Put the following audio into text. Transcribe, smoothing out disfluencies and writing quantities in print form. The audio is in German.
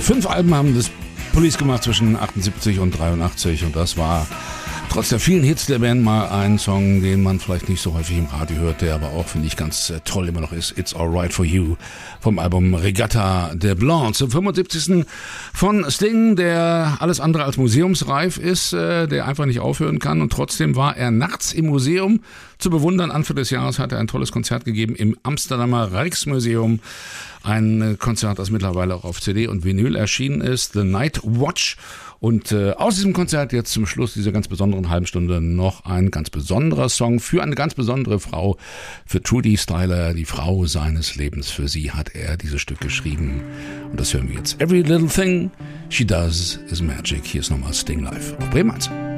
5 Alben haben das Police gemacht zwischen 78 und 83 und das war trotz der vielen Hits der Band mal ein Song, den man vielleicht nicht so häufig im Radio hört, der aber auch, finde ich, ganz toll immer noch ist. It's Alright For You vom Album Regatta de Blanc. Zum 75. von Sting, der alles andere als museumsreif ist, der einfach nicht aufhören kann und trotzdem war er nachts im Museum zu bewundern. Anfang des Jahres hat er ein tolles Konzert gegeben im Amsterdamer Rijksmuseum. Ein Konzert, das mittlerweile auch auf CD und Vinyl erschienen ist, The Night Watch. Und aus diesem Konzert jetzt zum Schluss dieser ganz besonderen halben Stunde noch ein ganz besonderer Song für eine ganz besondere Frau, für Trudy Styler, die Frau seines Lebens. Für sie hat er dieses Stück geschrieben. Und das hören wir jetzt. Every little thing she does is magic. Hier ist nochmal Sting live auf Bremen 1.